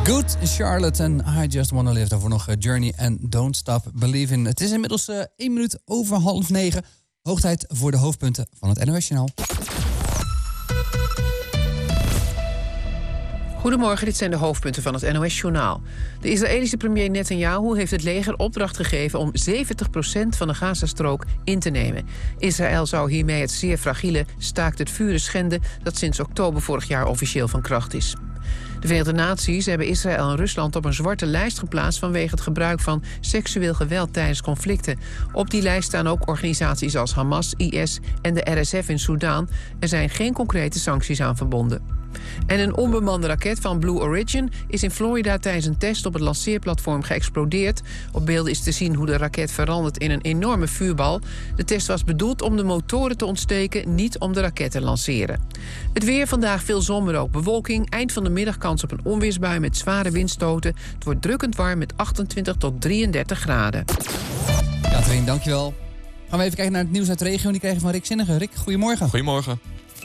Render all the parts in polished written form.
Good Charlotte en I Just Wanna Live. Daarvoor nog Journey en Don't Stop Believing. Het is inmiddels 1 minuut over 8:30. Hoog tijd voor de hoofdpunten van het NOS-journaal. Goedemorgen, dit zijn de hoofdpunten van het NOS-journaal. De Israëlische premier Netanyahu heeft het leger opdracht gegeven om 70% van de Gazastrook in te nemen. Israël zou hiermee het zeer fragiele staakt het vuren schenden dat sinds oktober vorig jaar officieel van kracht is. De Verenigde Naties hebben Israël en Rusland op een zwarte lijst geplaatst vanwege het gebruik van seksueel geweld tijdens conflicten. Op die lijst staan ook organisaties als Hamas, IS en de RSF in Soedan. Er zijn geen concrete sancties aan verbonden. En een onbemande raket van Blue Origin is in Florida tijdens een test op het lanceerplatform geëxplodeerd. Op beelden is te zien hoe de raket verandert in een enorme vuurbal. De test was bedoeld om de motoren te ontsteken, niet om de raket te lanceren. Het weer, vandaag veel zon, maar ook bewolking. Eind van de middag kans op een onweersbui met zware windstoten. Het wordt drukkend warm met 28 tot 33 graden. Katrien, dankjewel. Gaan we even kijken naar het nieuws uit de regio. Die krijgen we van Rick Zinnige. Rick, goedemorgen. Goedemorgen.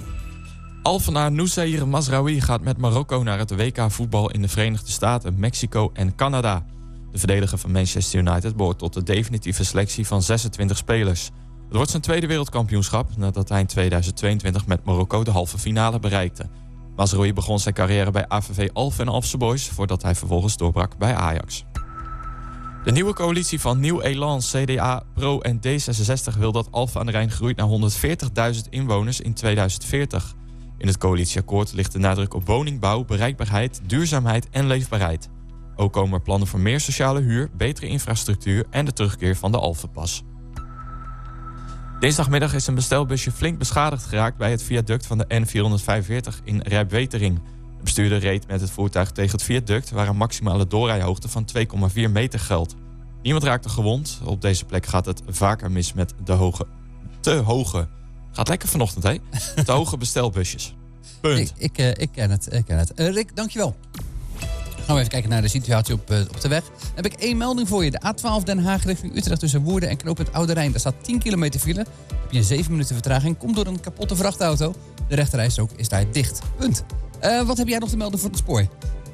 Alfana Noussair Mazraoui gaat met Marokko naar het WK voetbal in de Verenigde Staten, Mexico en Canada. De verdediger van Manchester United behoort tot de definitieve selectie van 26 spelers. Het wordt zijn tweede wereldkampioenschap nadat hij in 2022 met Marokko de halve finale bereikte. Mazraoui begon zijn carrière bij AVV Alphen en Alphen Boys voordat hij vervolgens doorbrak bij Ajax. De nieuwe coalitie van Nieuw Elan, CDA, Pro en D66 wil dat Alphen aan de Rijn groeit naar 140.000 inwoners in 2040. In het coalitieakkoord ligt de nadruk op woningbouw, bereikbaarheid, duurzaamheid en leefbaarheid. Ook komen er plannen voor meer sociale huur, betere infrastructuur en de terugkeer van de Alphenpas. Dinsdagmiddag is een bestelbusje flink beschadigd geraakt bij het viaduct van de N445 in Rijpwetering. De bestuurder reed met het voertuig tegen het viaduct waar een maximale doorrijhoogte van 2,4 meter geldt. Niemand raakte gewond. Op deze plek gaat het vaker mis met te hoge... Gaat lekker vanochtend, hè? Te hoge bestelbusjes. Punt. Ik ken het. Rick, dankjewel. Gaan we even kijken naar de situatie op de weg. Dan heb ik 1 melding voor je. De A12 Den Haag richting Utrecht tussen Woerden en knooppunt Oude Rijn. Daar staat 10 kilometer file. Heb je 7 minuten vertraging. Komt door een kapotte vrachtauto. De rechterrijstrook is daar dicht. Punt. Wat heb jij nog te melden voor het spoor?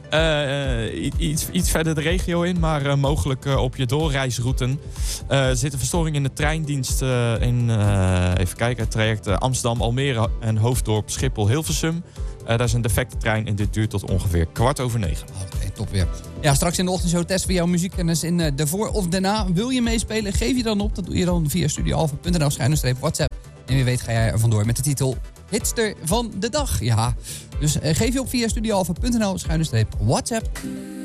Iets verder de regio in, maar mogelijk op je doorreisrouten. Zit een verstoring in de treindienst even kijken, het traject Amsterdam-Almere en Hoofddorp Schiphol-Hilversum. Daar is een defecte trein en dit duurt tot ongeveer 8:45. Oké, top weer. Ja, straks in de ochtendshow testen we jouw muziekkennis in de voor of daarna. Wil je meespelen? Geef je dan op. Dat doe je dan via studioalpha.nl/WhatsApp. En wie weet ga jij er vandoor met de titel Hitster van de dag. Ja, dus geef je op via studioalpha.nl/WhatsApp.